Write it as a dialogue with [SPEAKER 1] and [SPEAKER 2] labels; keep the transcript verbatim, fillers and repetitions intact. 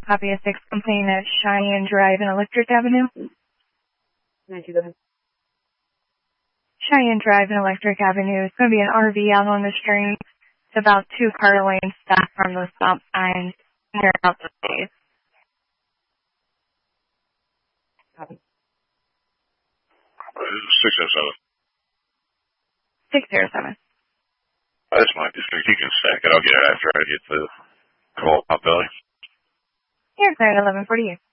[SPEAKER 1] Copy a six complaint at Cheyenne Drive and Electric Avenue.
[SPEAKER 2] Nancy, go ahead.
[SPEAKER 1] Cheyenne Drive and Electric Avenue. It's going to be an R V out on the street. It's about two car lanes back from the stop sign. They're out the space.
[SPEAKER 2] Copy.
[SPEAKER 3] six oh seven.
[SPEAKER 1] six oh seven.
[SPEAKER 3] That's my district. You can stack it. I'll get it after I get the call out, Billy.
[SPEAKER 1] Here, clear at eleven forty-eight.